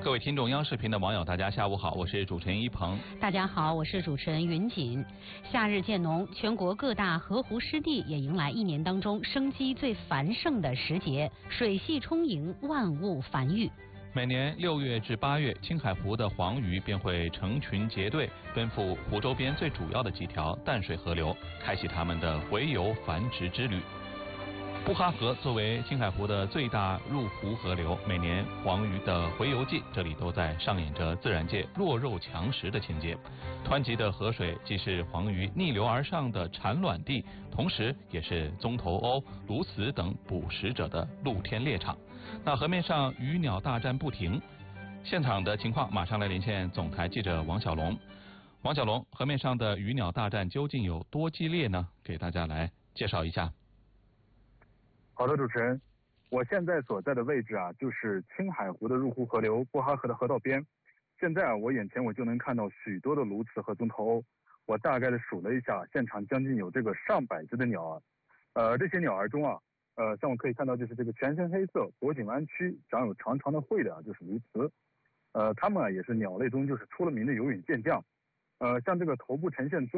各位听众，央视频的网友，大家下午好，我是主持人一鹏。 大家好，我是主持人云锦。夏日渐浓，全国各大河湖湿地也迎来一年当中生机最繁盛的时节，水系充盈，万物繁育。 每年6月至8月，青海湖的黄鱼便会成群结队奔赴湖周边最主要的几条淡水河流，开启它们的洄游繁殖之旅。布哈河作为青海湖的最大入湖河流，每年黄鱼的洄游季，这里都在上演着自然界弱肉强食的情节。湍急的河水既是黄鱼逆流而上的产卵地，同时也是棕头鸥、鸬鹚等捕食者的露天猎场。那河面上鱼鸟大战不停，现场的情况马上来连线总台记者王小龙。王小龙，河面上的鱼鸟大战究竟有多激烈呢？给大家来介绍一下。 好的，主持人，我现在所在的位置就是青海湖的入湖河流布哈河的河道边。现在我眼前就能看到许多的鸬鹚和棕头鸥。我大概的数了一下，现场将近有这个上百只的鸟儿。这些鸟儿中像我可以看到，就是这个全身黑色、脖颈弯曲、长有长长的喙的就是鸬鹚。它们也是鸟类中就是出了名的游泳健将。像这个头部呈现棕